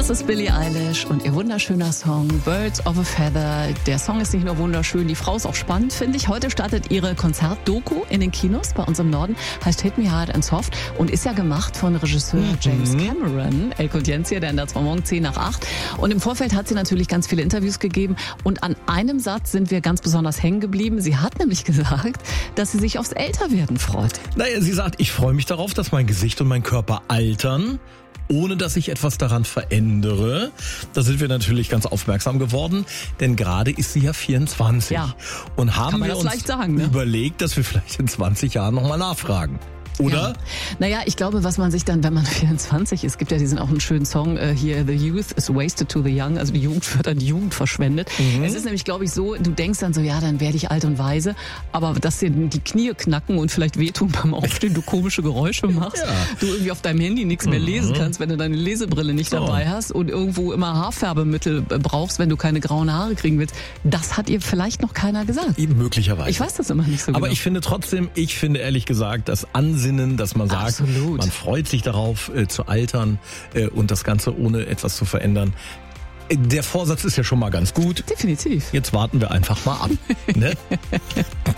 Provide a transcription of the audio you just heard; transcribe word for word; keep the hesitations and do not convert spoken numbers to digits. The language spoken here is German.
Das ist Billie Eilish und ihr wunderschöner Song Birds of a Feather. Der Song ist nicht nur wunderschön, die Frau ist auch spannend, finde ich. Heute startet ihre Konzertdoku in den Kinos bei uns im Norden, heißt Hit Me Hard and Soft und ist ja gemacht von Regisseur mhm. James Cameron. El Codienzi, der ändert zwar morgen zehn nach acht. Und im Vorfeld hat sie natürlich ganz viele Interviews gegeben und an einem Satz sind wir ganz besonders hängen geblieben. Sie hat nämlich gesagt, dass sie sich aufs Älterwerden freut. Naja, sie sagt, ich freue mich darauf, dass mein Gesicht und mein Körper altern, ohne dass ich etwas daran verändere. Da sind wir natürlich ganz aufmerksam geworden, denn gerade ist sie ja vierundzwanzig. Ja. Und haben Kann man wir das uns leicht sagen, ne? überlegt, dass wir vielleicht in zwanzig Jahren nochmal nachfragen. Oder? Ja. Naja, ich glaube, was man sich dann, wenn man vierundzwanzig ist, gibt ja diesen auch einen schönen Song äh, hier, The Youth is wasted to the young, also die Jugend wird an die Jugend verschwendet. Mhm. Es ist nämlich, glaube ich, so, du denkst dann so, ja, dann werde ich alt und weise, aber dass dir die Knie knacken und vielleicht wehtun beim Aufstehen, du komische Geräusche machst, ja. du irgendwie auf deinem Handy nichts mehr lesen mhm. kannst, wenn du deine Lesebrille nicht so. dabei hast und irgendwo immer Haarfärbemittel brauchst, wenn du keine grauen Haare kriegen willst, das hat ihr vielleicht noch keiner gesagt. Eben möglicherweise. Ich weiß das immer nicht so aber genau. Aber ich finde trotzdem, ich finde ehrlich gesagt, das Ansehen, dass man sagt, Absolut. man freut sich darauf äh, zu altern äh, und das Ganze ohne etwas zu verändern. Der Vorsatz ist ja schon mal ganz gut. Definitiv. Jetzt warten wir einfach mal ab. Ne?